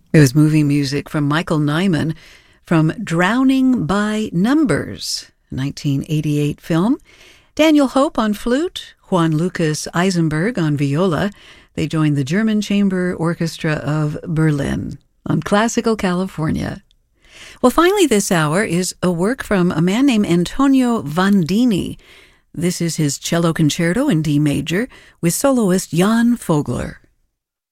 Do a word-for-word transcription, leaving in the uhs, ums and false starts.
It was movie music from Michael Nyman from Drowning by Numbers, nineteen eighty-eight film. Daniel Hope on flute, Juan Lucas Eisenberg on viola. They joined the German Chamber Orchestra of Berlin on Classical California. Well, finally this hour is a work from a man named Antonio Vandini. This is his cello concerto in D major with soloist Jan Vogler.